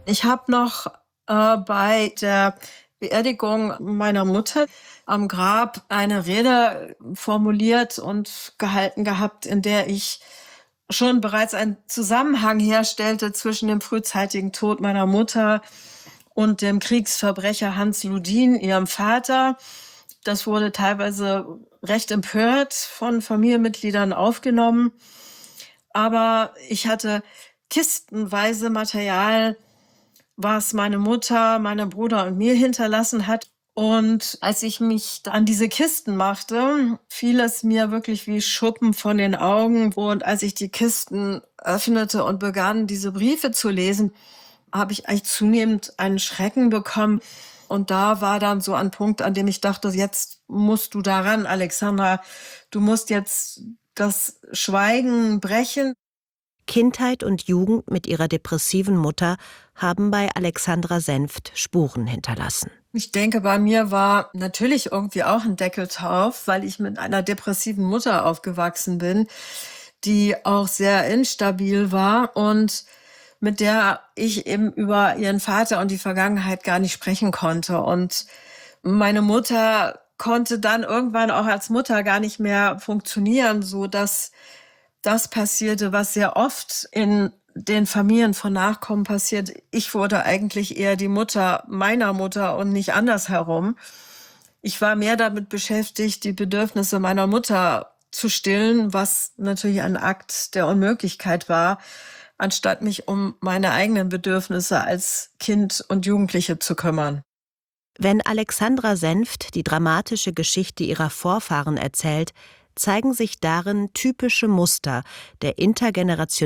Ich habe noch bei der Beerdigung meiner Mutter am Grab eine Rede formuliert und gehalten gehabt, in der ich schon bereits einen Zusammenhang herstellte zwischen dem frühzeitigen Tod meiner Mutter und dem Kriegsverbrecher Hans Ludin, ihrem Vater. Das wurde teilweise recht empört von Familienmitgliedern aufgenommen. Aber ich hatte kistenweise Material, was meine Mutter, meinem Bruder und mir hinterlassen hat. Und als ich mich an diese Kisten machte, fiel es mir wirklich wie Schuppen von den Augen. Und als ich die Kisten öffnete und begann, diese Briefe zu lesen, habe ich eigentlich zunehmend einen Schrecken bekommen. Und da war dann so ein Punkt, an dem ich dachte, jetzt musst du daran, Alexandra. Du musst jetzt das Schweigen brechen. Kindheit und Jugend mit ihrer depressiven Mutter haben bei Alexandra Senft Spuren hinterlassen. Ich denke, bei mir war natürlich irgendwie auch ein Deckel drauf, weil ich mit einer depressiven Mutter aufgewachsen bin, die auch sehr instabil war und mit der ich eben über ihren Vater und die Vergangenheit gar nicht sprechen konnte. Und meine Mutter konnte dann irgendwann auch als Mutter gar nicht mehr funktionieren, so dass das passierte, was sehr oft in den Familien von Nachkommen passiert. Ich wurde eigentlich eher die Mutter meiner Mutter und nicht andersherum. Ich war mehr damit beschäftigt, die Bedürfnisse meiner Mutter zu stillen, was natürlich ein Akt der Unmöglichkeit war, anstatt mich um meine eigenen Bedürfnisse als Kind und Jugendliche zu kümmern. Wenn Alexandra Senft die dramatische Geschichte ihrer Vorfahren erzählt, zeigen sich darin typische Muster der intergenerationellen